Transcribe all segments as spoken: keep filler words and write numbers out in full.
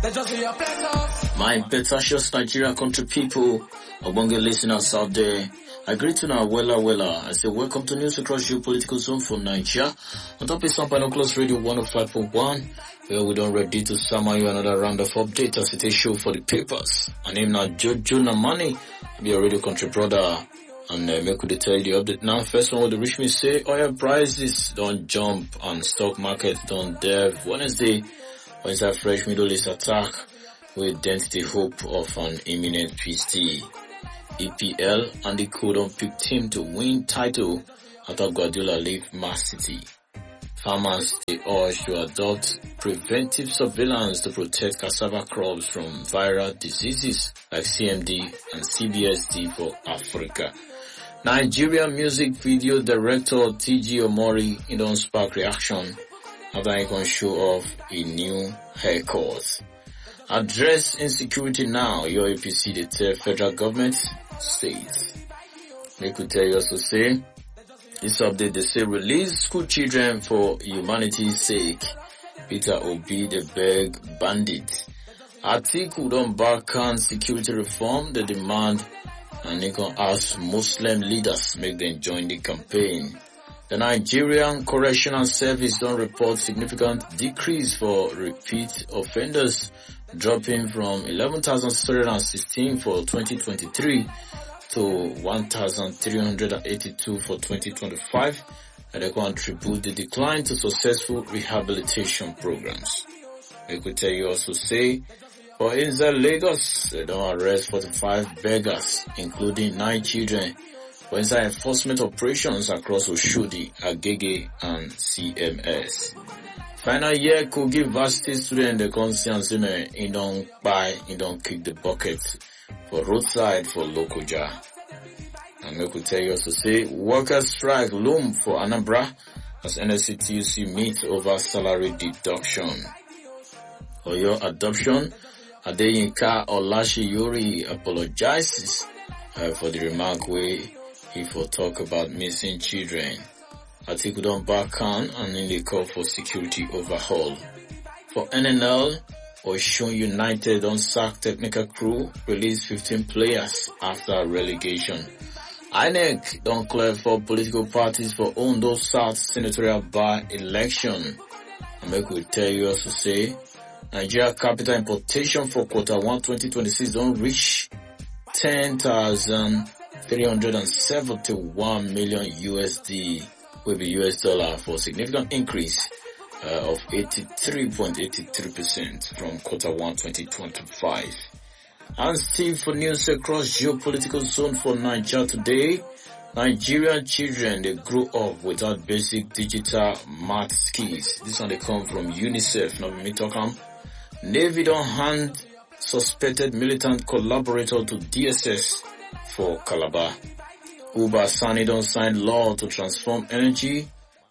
My Petatious Nigeria country people, Obonge listeners out there, I greet you now, Wella Wella. I say welcome to News Across Geopolitical Zone for Nigeria. On top of some Binoculars Radio one oh five point one, where we don't ready to summon you another round of update as it is show for the papers. My name now Jojo Namani, be a radio country brother. And uh, make we tell you the update now. First one, what the rich me say, oil prices don't jump and stock market don't dev. Wednesday, Wednesday fresh Middle East attack with dent the hope of an imminent peace deal. E P L and the Codon picked him to win title after Guardiola leave Man City. Farmers they urge to adopt preventive surveillance to protect cassava crops from viral diseases like C M D and C B S D for Africa. Nigerian music video director T G Omori in don't spark reaction after he can show off a new haircut. Address insecurity now, your A P C they tell federal government states. They could tell you also say, this update they say release school children for humanity's sake. Peter Obi the beg bandit. Atiku don't back on security reform, they demand and they can ask Muslim leaders make them join the campaign. The Nigerian Correctional Service don't report significant decrease for repeat offenders, dropping from eleven thousand three hundred sixteen for twenty twenty-three to one thousand three hundred eighty-two for twenty twenty-five, and they contribute the decline to successful rehabilitation programs. I could tell you also say, for inside Lagos, they don't arrest forty-five beggars, including nine children, for inside enforcement operations across Oshodi, Agege, and C M S. Final year Kogi Varsity student the conscience in don't buy, in don't kick the bucket for roadside for Lokoja. And we could tell you also say, workers strike loom for Anambra as N S C T U C meet over salary deduction. For your adoption, Adeyinka Olashiyori apologizes uh, for the remark where he for talk about missing children. Atiku don't back on and in the call for security overhaul. For N N L, Osun United on sack technical crew, release fifteen players after relegation. I N E C don't clear for political parties for Ondo South senatorial by-election. And I could tell you also say, Nigeria capital importation for quarter one twenty twenty-six don't reach ten thousand three hundred seventy-one million U S D, will be U S dollar for significant increase uh, of eighty-three point eight three percent from quarter one twenty twenty-five. And still for news across geopolitical zone for Nigeria today, Nigerian children they grew up without basic digital math skills. This one they come from UNICEF, not me talking. Navy don't hand suspected militant collaborator to D S S for Calabar. Uba Sani don't sign law to transform energy,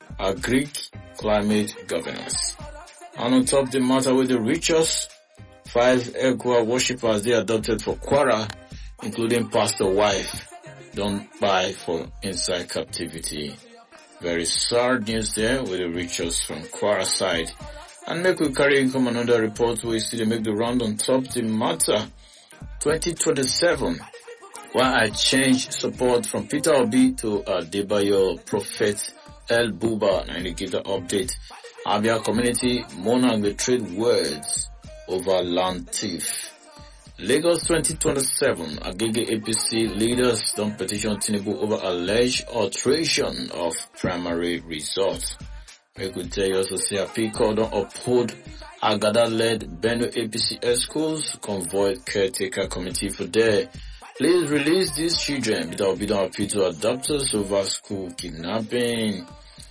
agric, climate governance. And on top the matter with the richest, five Egua worshippers they adopted for Kwara, including pastor wife, don't buy for inside captivity. Very sad news there with the richest from Kwara side. And make we carry come another report where we see they make the round on top the matter. twenty twenty-seven, where I changed support from Peter Obi to Adebayo Prophet El Buba, and they give the update. Abia community monarch the trade words over land thief. Lagos twenty twenty-seven, Agege A P C leaders don't petition Tinubu over alleged alteration of primary results. We could tell you also say a Apiko don't uphold Agada-led Benue A P C schools, convoy caretaker committee for there. Please release these children without being appeal to adopters over school kidnapping.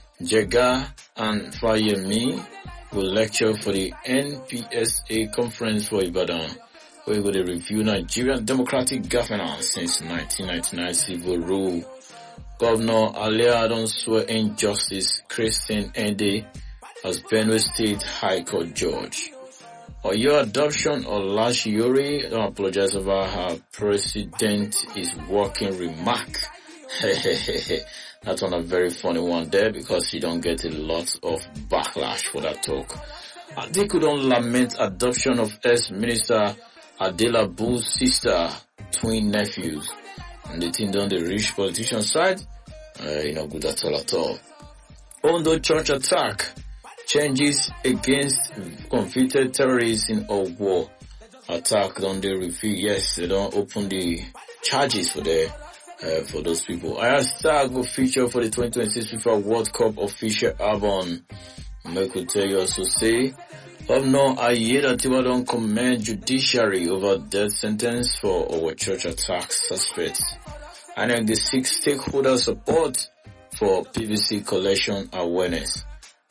Jega and Fayemi will lecture for the N P S A conference for Ibadan, where we will review Nigerian democratic governance since nineteen ninety-nine civil rule. Governor Alia don't swear injustice Christine Ende as Benue State High Court judge. Or your adoption or Lashiori don't apologize over her president is working remark. That's one a very funny one there because he don't get a lot of backlash for that talk. Atiku don't lament adoption of ex-minister Adelabu's sister, twin nephews. And the thing done the rich politician side, uh, you know, good at all at all. Ondo church attack, changes against convicted terrorists in a war. Attack don't they reveal, yes, they don't open the charges for the, uh, for those people. Ayastar will feature for the twenty twenty-six FIFA World Cup official album. I could tell you also say, Governor Ayeda Tiwa don't commend judiciary over death sentence for our church attack suspects. And then the six stakeholder support for P V C collection awareness.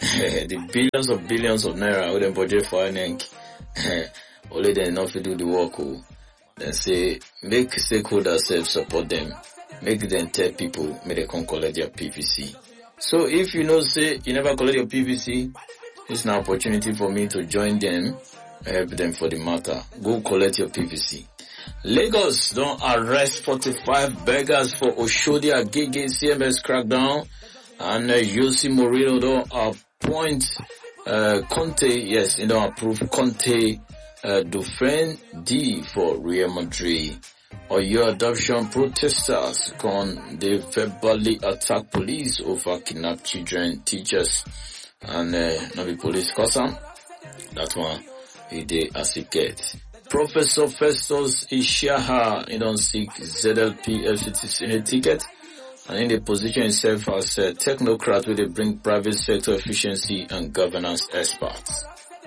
The billions of billions of naira with them budget for N N C. Only they enough to do the work. Then say, make stakeholders self support them. Make them tell people, may they come collect their P V C. So if you know, say, you never collect your P V C, it's an opportunity for me to join them, help them for the matter. Go collect your P V C. Lagos don't arrest forty-five beggars for Oshodi Agege C M S crackdown, and uh, Jose Mourinho don't appoint uh, Conte, yes, he don't approve Conte uh, Dufresne D for Real Madrid. Or your adoption protesters con they verbally attack police over kidnapped children, teachers, and uh, not be police custom. That one he did as it gets. Professor Festus Ishaha, he don't seek Z L P F C T Senate ticket, and in the position himself as a technocrat where they bring private sector efficiency and governance experts.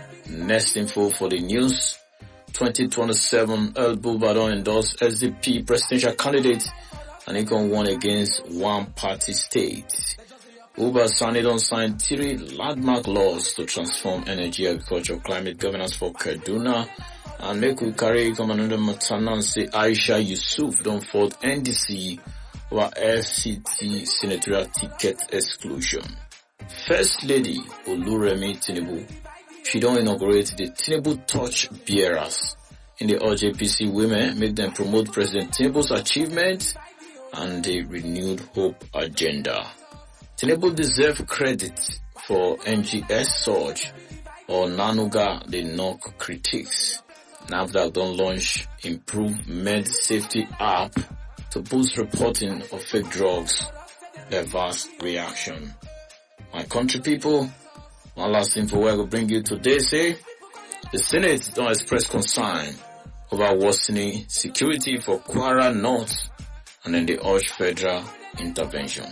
Next info for the news. twenty twenty-seven, El Bubadon endorsed S D P presidential candidate and he can won against one party state. Uba Sani don't sign three landmark laws to transform energy, agriculture, climate governance for Kaduna. And make we carry come another matana and say Aisha Yusuf don't fault N D C over F C T senatorial ticket exclusion. First Lady Oluremi Tinubu, she don't inaugurate the Tinubu Touch Bearers. In the R J P C women, make them promote President Tinubu's achievements and the renewed hope agenda. Tinubu deserve credit for N G S surge or Nanuga the knock critics. NAFDAC don't launch improved med safety app to boost reporting of fake drugs. A vast reaction. My country people, one last info where I will bring you today say, the Senate don't express concern over worsening security for Kwara North and then they urge federal intervention.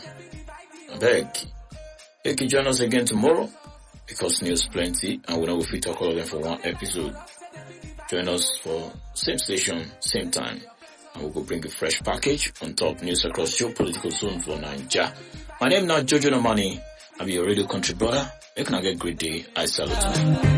I beg, you can join us again tomorrow because news plenty and we know if we talk all of them for one episode. Join us for same station, same time, and we'll go bring a fresh package on top news across geopolitical zone for Nigeria. My name is now Jojo Nomani. I'll be your radio country brother. You can have a great day. I salute you.